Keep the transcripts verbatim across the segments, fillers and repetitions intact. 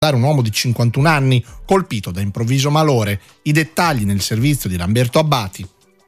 un uomo di cinquantuno anni colpito da improvviso malore. I dettagli nel servizio di Lamberto Abbati.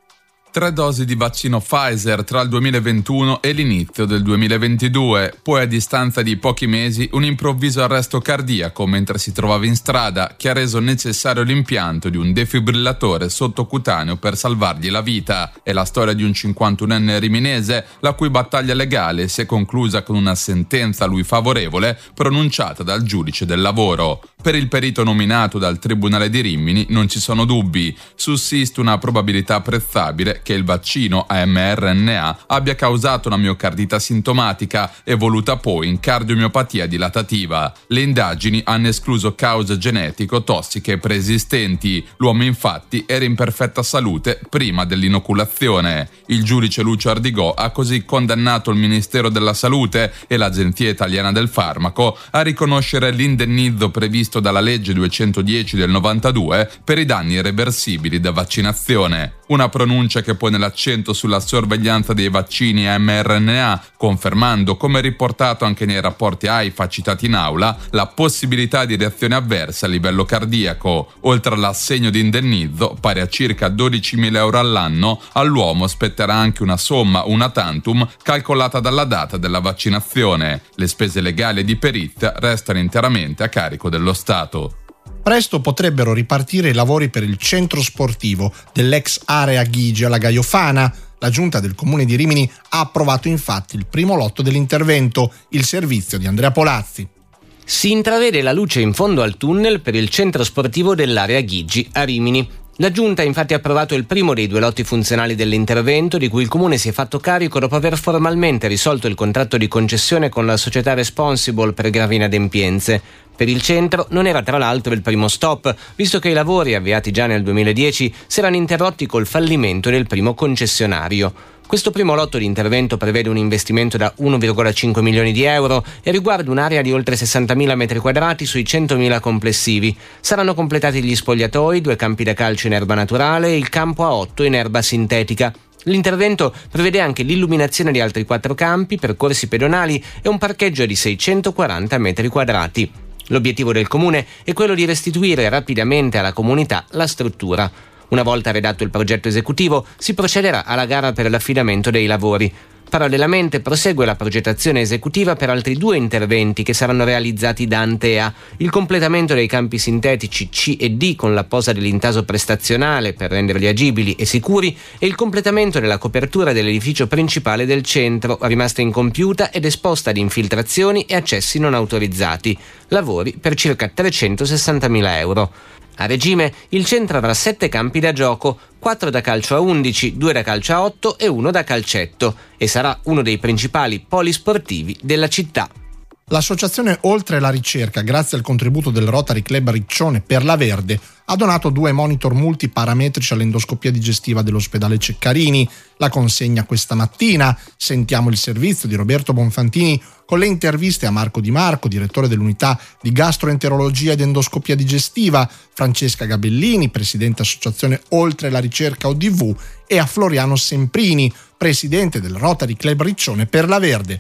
Tre dosi di vaccino Pfizer tra il duemilaventuno e l'inizio del duemilaventidue, poi a distanza di pochi mesi un improvviso arresto cardiaco mentre si trovava in strada che ha reso necessario l'impianto di un defibrillatore sottocutaneo per salvargli la vita. È la storia di un cinquantunenne riminese la cui battaglia legale si è conclusa con una sentenza a lui favorevole pronunciata dal giudice del lavoro. Per il perito nominato dal Tribunale di Rimini non ci sono dubbi, sussiste una probabilità apprezzabile che il vaccino a mRNA abbia causato una miocardite asintomatica evoluta poi in cardiomiopatia dilatativa. Le indagini hanno escluso cause genetico-tossiche preesistenti. L'uomo infatti era in perfetta salute prima dell'inoculazione. Il giudice Lucio Ardigò ha così condannato il Ministero della Salute e l'Agenzia Italiana del Farmaco a riconoscere l'indennizzo previsto dalla legge duecentodieci del novantadue per i danni irreversibili da vaccinazione. Una pronuncia che pone l'accento sulla sorveglianza dei vaccini a mRNA, confermando, come riportato anche nei rapporti AIFA citati in aula, la possibilità di reazioni avverse a livello cardiaco. Oltre all'assegno di indennizzo, pari a circa dodicimila euro all'anno, all'uomo spetterà anche una somma una tantum calcolata dalla data della vaccinazione. Le spese legali e di perizia restano interamente a carico dello Stato. Presto potrebbero ripartire i lavori per il centro sportivo dell'ex area Ghigi alla Gaiofana. La giunta del comune di Rimini ha approvato infatti il primo lotto dell'intervento, il servizio di Andrea Polazzi. Si intravede la luce in fondo al tunnel per il centro sportivo dell'area Ghigi a Rimini. La Giunta ha infatti approvato il primo dei due lotti funzionali dell'intervento, di cui il Comune si è fatto carico dopo aver formalmente risolto il contratto di concessione con la società Responsible per gravi inadempienze. Per il centro non era tra l'altro il primo stop, visto che i lavori, avviati già nel duemiladieci, si erano interrotti col fallimento del primo concessionario. Questo primo lotto di intervento prevede un investimento da uno virgola cinque milioni di euro e riguarda un'area di oltre sessantamila metri quadrati sui centomila complessivi. Saranno completati gli spogliatoi, due campi da calcio in erba naturale e il campo a otto in erba sintetica. L'intervento prevede anche l'illuminazione di altri quattro campi, percorsi pedonali e un parcheggio di seicentoquaranta metri quadrati. L'obiettivo del Comune è quello di restituire rapidamente alla comunità la struttura. Una volta redatto il progetto esecutivo, si procederà alla gara per l'affidamento dei lavori. Parallelamente prosegue la progettazione esecutiva per altri due interventi che saranno realizzati da Antea: il completamento dei campi sintetici C e D con la posa dell'intaso prestazionale per renderli agibili e sicuri e il completamento della copertura dell'edificio principale del centro, rimasta incompiuta ed esposta ad infiltrazioni e accessi non autorizzati. Lavori per circa trecentosessantamila euro. A regime il centro avrà sette campi da gioco, quattro da calcio a undici, due da calcio a otto e uno da calcetto, e sarà uno dei principali polisportivi della città. L'associazione Oltre la Ricerca, grazie al contributo del Rotary Club Riccione per la Verde, ha donato due monitor multiparametrici all'endoscopia digestiva dell'ospedale Ceccarini. La consegna questa mattina. Sentiamo il servizio di Roberto Bonfantini con le interviste a Marco Di Marco, direttore dell'unità di gastroenterologia ed endoscopia digestiva, Francesca Gabellini, presidente associazione Oltre la Ricerca O D V, e a Floriano Semprini, presidente del Rotary Club Riccione per la Verde.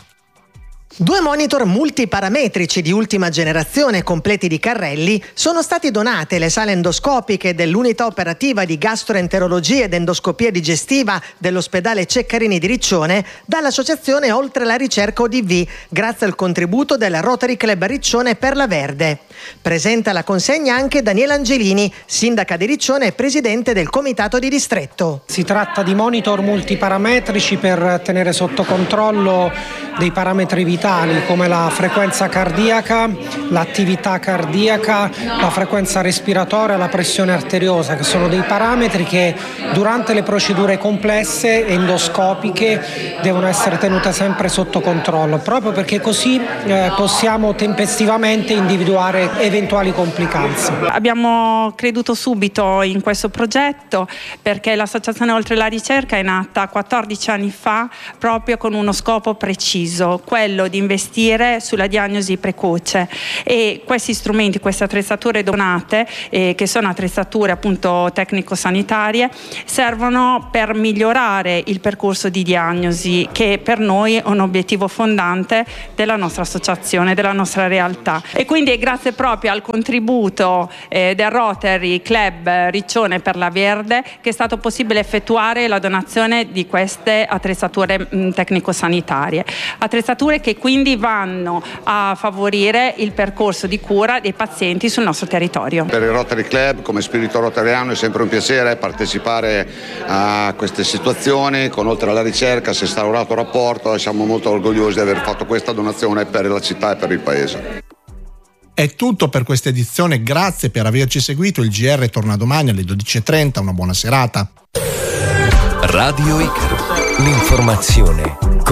Due monitor multiparametrici di ultima generazione completi di carrelli sono stati donati alle sale endoscopiche dell'unità operativa di gastroenterologia ed endoscopia digestiva dell'ospedale Ceccarini di Riccione dall'associazione Oltre la Ricerca O D V, grazie al contributo del Rotary Club Riccione per la Verde. Presenta la consegna anche Daniela Angelini, sindaca di Riccione e presidente del comitato di distretto. Si tratta di monitor multiparametrici per tenere sotto controllo dei parametri vitali come la frequenza cardiaca, l'attività cardiaca, la frequenza respiratoria, la pressione arteriosa, che sono dei parametri che durante le procedure complesse endoscopiche devono essere tenute sempre sotto controllo, proprio perché così eh, possiamo tempestivamente individuare eventuali complicanze. Abbiamo creduto subito in questo progetto perché l'associazione Oltre la Ricerca è nata quattordici anni fa proprio con uno scopo preciso, quello di investire sulla diagnosi precoce, e questi strumenti, queste attrezzature donate, eh, che sono attrezzature appunto tecnico-sanitarie, servono per migliorare il percorso di diagnosi, che per noi è un obiettivo fondante della nostra associazione, della nostra realtà. E quindi è grazie proprio al contributo eh, del Rotary Club Riccione per la Verde che è stato possibile effettuare la donazione di queste attrezzature mh, tecnico-sanitarie, attrezzature che quindi vanno a favorire il percorso di cura dei pazienti sul nostro territorio. Per il Rotary Club, come spirito rotariano, è sempre un piacere partecipare a queste situazioni. Con oltre alla ricerca si è instaurato un rapporto e siamo molto orgogliosi di aver fatto questa donazione per la città e per il paese. È tutto per questa edizione, grazie per averci seguito. Il G R torna domani alle dodici e trenta, una buona serata. Radio Icaro, l'informazione